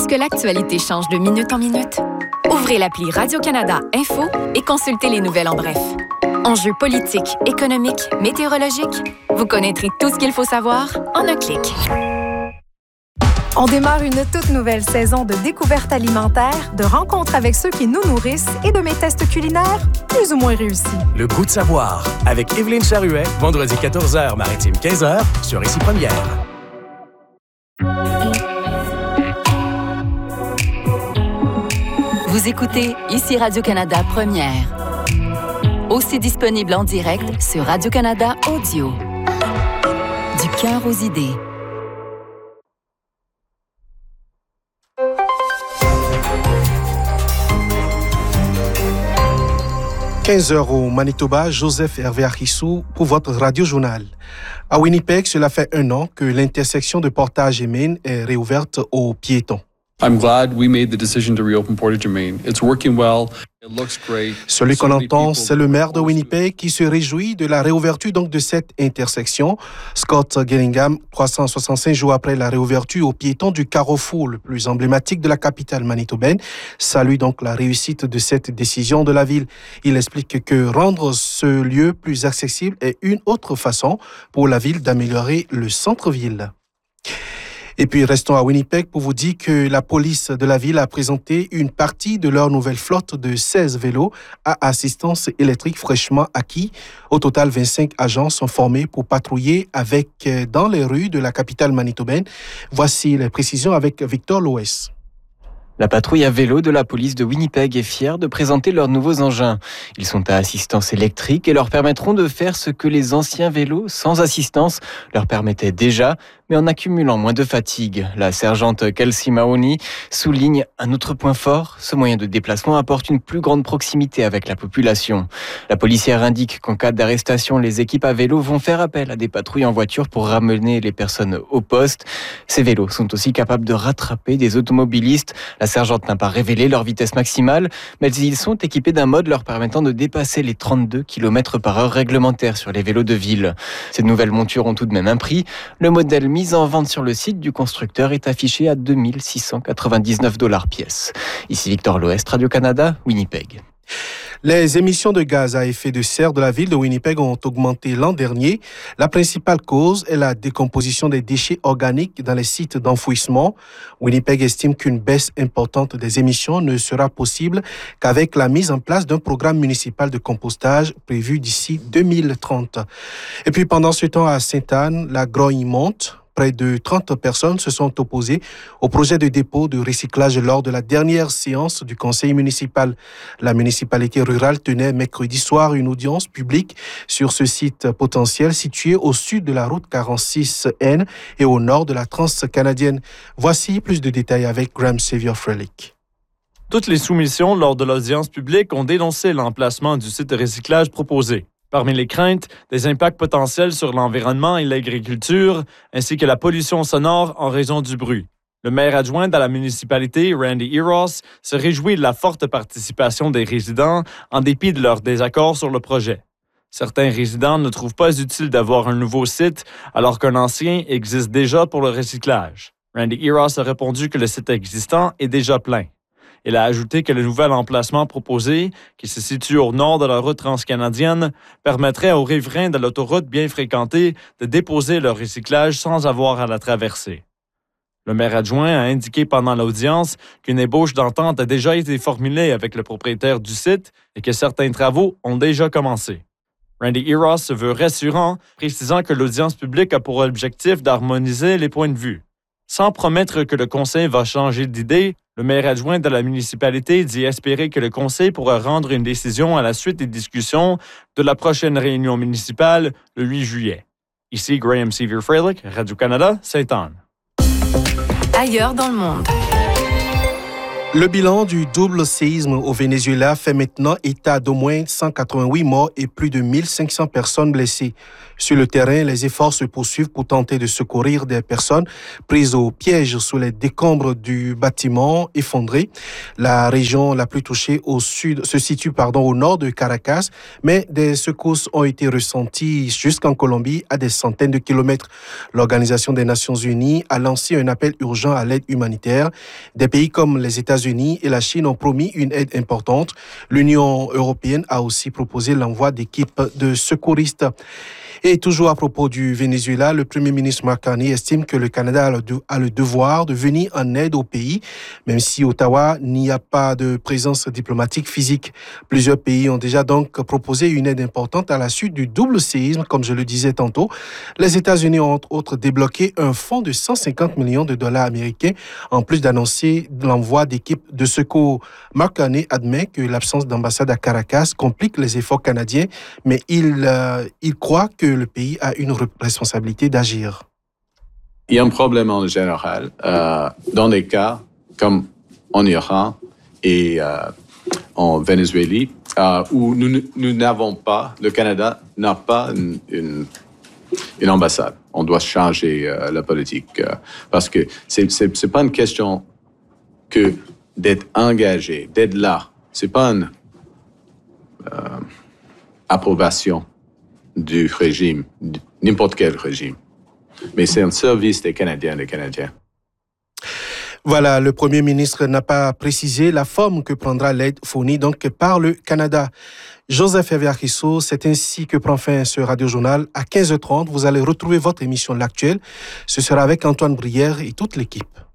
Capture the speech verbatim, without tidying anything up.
que l'actualité change de minute en minute? Ouvrez l'appli Radio-Canada Info et consultez les nouvelles en bref. Enjeux politiques, économiques, météorologiques, vous connaîtrez tout ce qu'il faut savoir en un clic. On démarre une toute nouvelle saison de découvertes alimentaires, de rencontres avec ceux qui nous nourrissent et de mes tests culinaires plus ou moins réussis. Le goût de savoir, avec Évelyne Charuet, vendredi quatorze heures, maritime quinze heures, sur Ici Première. Vous écoutez Ici Radio-Canada Première. Aussi disponible en direct sur Radio-Canada Audio. Du cœur aux idées. quinze heures au Manitoba, Joseph Hervé Arissou pour votre radio-journal. À Winnipeg, cela fait un an que l'intersection de Portage et Main est réouverte aux piétons. I'm glad we made the decision to reopen Portage and Main. It's working well. It looks great. Celui qu'on entend, c'est le maire de Winnipeg qui se réjouit de la réouverture donc de cette intersection. Scott Gillingham, trois cent soixante-cinq jours après la réouverture aux piétons du carrefour le plus emblématique de la capitale manitobaine, salue donc la réussite de cette décision de la ville. Il explique que rendre ce lieu plus accessible est une autre façon pour la ville d'améliorer le centre-ville. Et puis, restons à Winnipeg pour vous dire que la police de la ville a présenté une partie de leur nouvelle flotte de seize vélos à assistance électrique fraîchement acquis. Au total, vingt-cinq agents sont formés pour patrouiller avec, dans les rues de la capitale manitobaine. Voici les précisions avec Victor Loès. La patrouille à vélo de la police de Winnipeg est fière de présenter leurs nouveaux engins. Ils sont à assistance électrique et leur permettront de faire ce que les anciens vélos sans assistance leur permettaient déjà, mais en accumulant moins de fatigue. La sergente Kelsey Mahoney souligne un autre point fort. Ce moyen de déplacement apporte une plus grande proximité avec la population. La policière indique qu'en cas d'arrestation, les équipes à vélo vont faire appel à des patrouilles en voiture pour ramener les personnes au poste. Ces vélos sont aussi capables de rattraper des automobilistes. La sergente n'a pas révélé leur vitesse maximale, mais ils sont équipés d'un mode leur permettant de dépasser les trente-deux kilomètres par heure réglementaires sur les vélos de ville. Ces nouvelles montures ont tout de même un prix. Le modèle mis en vente sur le site du constructeur est affiché à deux mille six cent quatre-vingt-dix-neuf dollars pièce. Ici Victor Loest, Radio-Canada, Winnipeg. Les émissions de gaz à effet de serre de la ville de Winnipeg ont augmenté l'an dernier. La principale cause est la décomposition des déchets organiques dans les sites d'enfouissement. Winnipeg estime qu'une baisse importante des émissions ne sera possible qu'avec la mise en place d'un programme municipal de compostage prévu d'ici deux mille trente. Et puis pendant ce temps à Sainte-Anne, la grogne monte. Près de trente personnes se sont opposées au projet de dépôt de recyclage lors de la dernière séance du conseil municipal. La municipalité rurale tenait mercredi soir une audience publique sur ce site potentiel situé au sud de la route quarante-six N et au nord de la Trans-Canadienne. Voici plus de détails avec Graham Sevier-Frelich. Toutes les soumissions lors de l'audience publique ont dénoncé l'emplacement du site de recyclage proposé. Parmi les craintes, des impacts potentiels sur l'environnement et l'agriculture, ainsi que la pollution sonore en raison du bruit. Le maire adjoint de la municipalité, Randy Eros, se réjouit de la forte participation des résidents en dépit de leur désaccord sur le projet. Certains résidents ne trouvent pas utile d'avoir un nouveau site alors qu'un ancien existe déjà pour le recyclage. Randy Eros a répondu que le site existant est déjà plein. Il a ajouté que le nouvel emplacement proposé, qui se situe au nord de la route transcanadienne, permettrait aux riverains de l'autoroute bien fréquentée de déposer leur recyclage sans avoir à la traverser. Le maire adjoint a indiqué pendant l'audience qu'une ébauche d'entente a déjà été formulée avec le propriétaire du site et que certains travaux ont déjà commencé. Randy Eros se veut rassurant, précisant que l'audience publique a pour objectif d'harmoniser les points de vue. Sans promettre que le conseil va changer d'idée, le maire adjoint de la municipalité dit espérer que le conseil pourra rendre une décision à la suite des discussions de la prochaine réunion municipale le huit juillet. Ici Graham Sevier-Frelich, Radio-Canada, Sainte-Anne. Ailleurs dans le monde. Le bilan du double séisme au Venezuela fait maintenant état d'au moins cent quatre-vingt-huit morts et plus de mille cinq cents personnes blessées. Sur le terrain, les efforts se poursuivent pour tenter de secourir des personnes prises au piège sous les décombres du bâtiment effondré. La région la plus touchée au sud se situe pardon, au nord de Caracas, mais des secousses ont été ressenties jusqu'en Colombie à des centaines de kilomètres. L'Organisation des Nations Unies a lancé un appel urgent à l'aide humanitaire. Des pays comme les États-Unis et la Chine ont promis une aide importante. L'Union européenne a aussi proposé l'envoi d'équipes de secouristes. Et toujours à propos du Venezuela, le Premier ministre Mark Carney estime que le Canada a le, de, a le devoir de venir en aide au pays, même si Ottawa n'y a pas de présence diplomatique physique. Plusieurs pays ont déjà donc proposé une aide importante à la suite du double séisme, comme je le disais tantôt. Les États-Unis ont entre autres débloqué un fonds de cent cinquante millions de dollars américains, en plus d'annoncer l'envoi d'équipes de secours. Mark Carney admet que l'absence d'ambassade à Caracas complique les efforts canadiens, mais il, euh, il croit que le pays a une responsabilité d'agir. Il y a un problème en général euh, dans des cas comme en Iran et euh, en Venezuela euh, où nous, nous n'avons pas, le Canada n'a pas une, une, une ambassade. On doit changer euh, la politique euh, parce que c'est, c'est, c'est pas une question que d'être engagé, d'être là. C'est pas une euh, approbation du régime, n'importe quel régime. Mais c'est un service des Canadiens et des Canadiens. Voilà, le Premier ministre n'a pas précisé la forme que prendra l'aide fournie donc par le Canada. Joseph Eviakiso, c'est ainsi que prend fin ce radiojournal. À quinze heures trente, vous allez retrouver votre émission L'Actuel. Ce sera avec Antoine Brière et toute l'équipe.